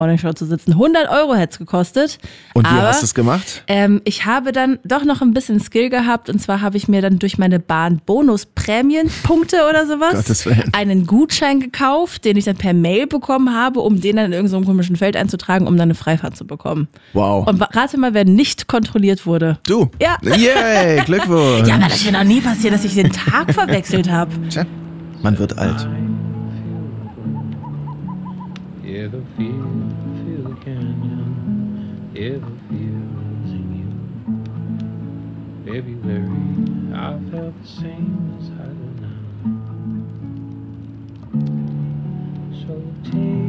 Morning Show zu sitzen. 100 € hätte es gekostet. Und wie hast du es gemacht? Ich habe dann doch noch ein bisschen Skill gehabt. Und zwar habe ich mir dann durch meine Bahn Bonus-Prämienpunkte oder sowas Gottes Willen. einen Gutschein gekauft, den ich dann per Mail bekommen habe, um den dann in irgendeinem komischen Feld einzutragen, um dann eine Freifahrt zu bekommen. Wow. Und rate mal, wer nicht kontrolliert wurde. Du? Ja. Yay, Glückwunsch. Ja, aber das ist mir noch nie passiert, dass ich den Tag verwechselt habe. Tja, man wird alt. Ever feel the canyon, ever feels in you. February, I felt the same as I do now. So take